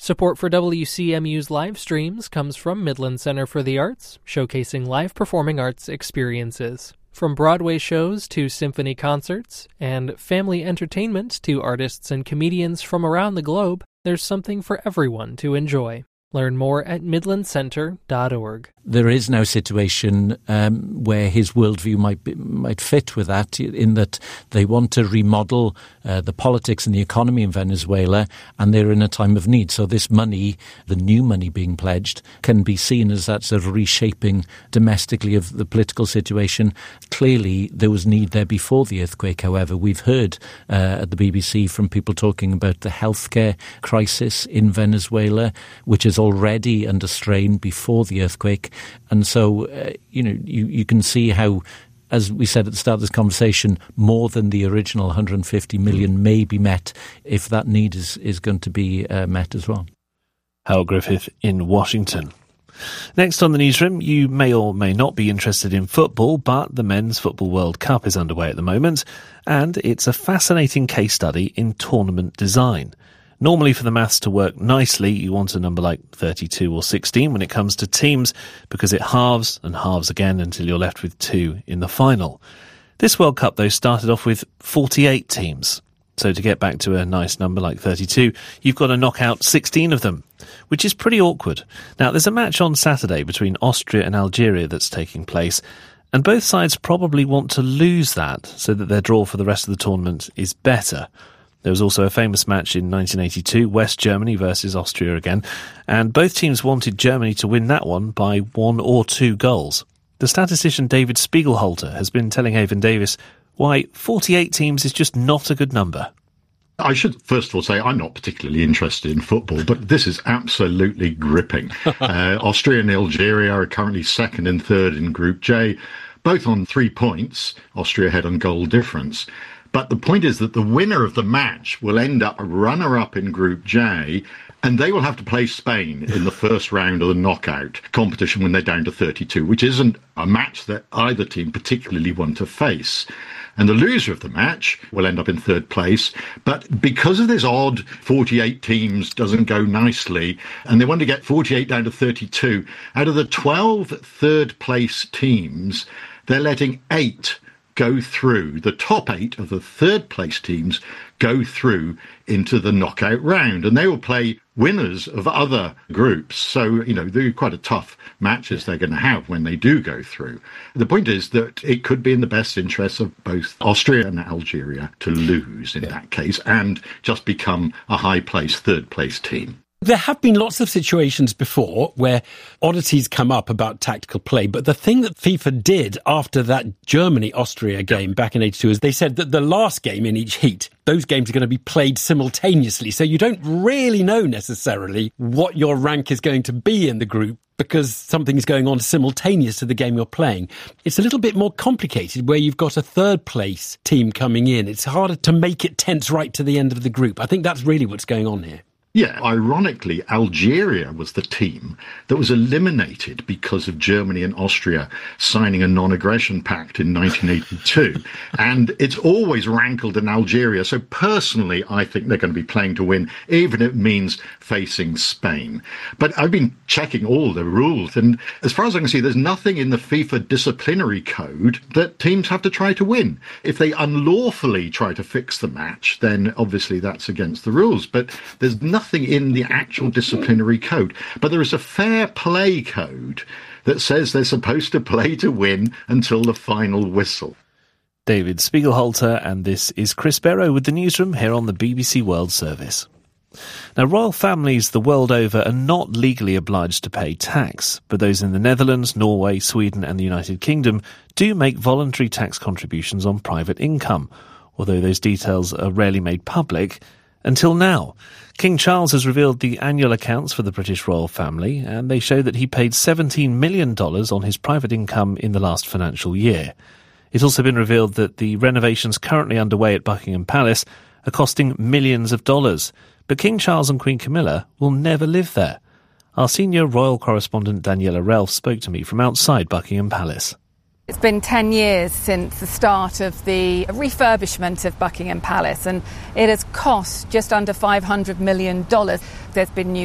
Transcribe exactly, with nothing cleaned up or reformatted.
Support for W C M U's live streams comes from Midland Center for the Arts, showcasing live performing arts experiences. From Broadway shows to symphony concerts, and family entertainment to artists and comedians from around the globe, there's something for everyone to enjoy. Learn more at midland center dot org. There is now a situation um, where his worldview might be, might fit with that, in that they want to remodel uh, the politics and the economy in Venezuela, and they're in a time of need. So this money, the new money being pledged, can be seen as that sort of reshaping domestically of the political situation. Clearly, there was need there before the earthquake. However, we've heard uh, at the B B C from people talking about the healthcare crisis in Venezuela, which is already under strain before the earthquake. And so, uh, you know, you, you can see how, as we said at the start of this conversation, more than the original one hundred fifty million may be met if that need is, is going to be uh, met as well. Hal Griffith in Washington. Next on the newsroom, you may or may not be interested in football, but the Men's Football World Cup is underway at the moment, and it's a fascinating case study in tournament design. Normally, for the maths to work nicely, you want a number like thirty-two or sixteen when it comes to teams, because it halves and halves again until you're left with two in the final. This World Cup, though, started off with forty-eight teams. So to get back to a nice number like thirty-two, you've got to knock out sixteen of them, which is pretty awkward. Now, there's a match on Saturday between Austria and Algeria that's taking place, and both sides probably want to lose that so that their draw for the rest of the tournament is better. There was also a famous match in nineteen eighty-two, West Germany versus Austria again, and both teams wanted Germany to win that one by one or two goals. The statistician David Spiegelhalter has been telling Haven Davis why forty-eight teams is just not a good number. I should first of all say I'm not particularly interested in football, but this is absolutely gripping. uh, Austria and Algeria are currently second and third in Group J, both on three points, Austria ahead on goal difference. But the point is that the winner of the match will end up a runner-up in Group J, and they will have to play Spain in the first round of the knockout competition when they're down to thirty-two, which isn't a match that either team particularly want to face. And the loser of the match will end up in third place. But because of this odd forty-eight teams doesn't go nicely, and they want to get forty-eight down to thirty-two, out of the twelve third-place teams, they're letting eight go through. The top eight of the third-place teams go through into the knockout round, and they will play winners of other groups. So, you know, they're quite a tough matches they're going to have when they do go through. The point is that it could be in the best interests of both Austria and Algeria to lose in yeah. that case and just become a high-placed third-place team. There have been lots of situations before where oddities come up about tactical play, but the thing that FIFA did after that Germany-Austria game back in eighty-two is they said that the last game in each heat, those games are going to be played simultaneously, so you don't really know necessarily what your rank is going to be in the group because something is going on simultaneous to the game you're playing. It's a little bit more complicated where you've got a third-place team coming in. It's harder to make it tense right to the end of the group. I think that's really what's going on here. Yeah, ironically, Algeria was the team that was eliminated because of Germany and Austria signing a non-aggression pact in nineteen eighty-two. And it's always rankled in Algeria. So personally, I think they're going to be playing to win, even if it means facing Spain. But I've been checking all the rules, and as far as I can see, there's nothing in the FIFA disciplinary code that teams have to try to win. If they unlawfully try to fix the match, then obviously that's against the rules. But there's nothing in the actual disciplinary code. But there is a fair play code that says they're supposed to play to win until the final whistle. David Spiegelhalter, and this is Chris Barrow with the newsroom here on the B B C World Service. Now, royal families the world over are not legally obliged to pay tax, but those in the Netherlands, Norway, Sweden and the United Kingdom do make voluntary tax contributions on private income, although those details are rarely made public until now. King Charles has revealed the annual accounts for the British royal family, and they show that he paid seventeen million dollars on his private income in the last financial year. It's also been revealed that the renovations currently underway at Buckingham Palace are costing millions of dollars, but King Charles and Queen Camilla will never live there. Our senior royal correspondent Daniela Relf spoke to me from outside Buckingham Palace. It's been ten years since the start of the refurbishment of Buckingham Palace, and it has cost just under five hundred million dollars. There's been new